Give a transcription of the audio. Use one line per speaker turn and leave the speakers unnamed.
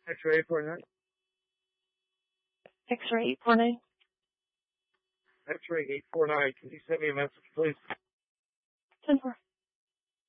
X-ray 849.
X-ray 849.
X-ray 849. Can you send me a message, please?
10-4.